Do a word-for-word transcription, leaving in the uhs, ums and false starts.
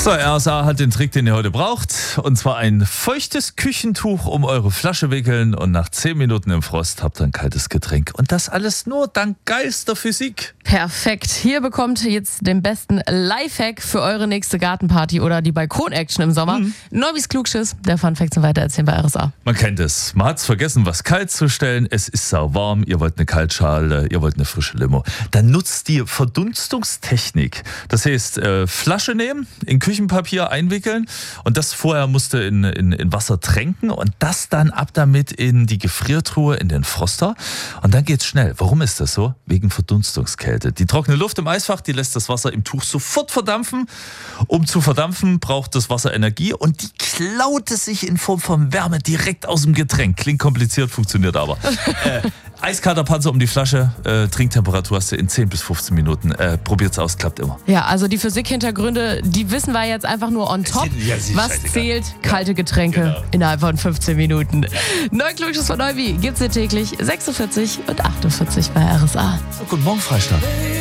So, R S A hat den Trick, den ihr heute braucht. Und zwar ein feuchtes Küchentuch um eure Flasche wickeln und nach zehn Minuten im Frost habt ihr ein kaltes Getränk. Und das alles nur dank geister Physik. Perfekt. Hier bekommt ihr jetzt den besten Lifehack für eure nächste Gartenparty oder die Balkon-Action im Sommer. Mhm. Neubis Klugschiss, der Funfact zum Weitererzählen bei R S A. Man kennt es. Man hat's vergessen, was kalt zu stellen. Es ist sauwarm. Ihr wollt eine Kaltschale, ihr wollt eine frische Limo. Dann nutzt die Verdunstungstechnik. Das heißt, äh, Flasche nehmen, in Küchenpapier einwickeln und das vorher musste in, in, in Wasser tränken und das dann ab damit in die Gefriertruhe, in den Froster. Und dann geht's schnell. Warum ist das so? Wegen Verdunstungskälte. Die trockene Luft im Eisfach, die lässt das Wasser im Tuch sofort verdampfen. Um zu verdampfen, braucht das Wasser Energie und die klaut es sich in Form von Wärme direkt aus dem Getränk. Klingt kompliziert, funktioniert aber. äh, Eiskalter Panzer um die Flasche, äh, Trinktemperatur hast du in zehn bis fünfzehn Minuten. Äh, probiert's aus, klappt immer. Ja, also die Physikhintergründe, die wissen wir jetzt einfach nur on top. Ja, Was scheißegal. zählt? Kalte Getränke Genau. innerhalb von fünfzehn Minuten. Neu Klugschiss von Neubi gibt's hier täglich sechsundvierzig und achtundvierzig bei R S A. So, guten Morgen, Freistaat.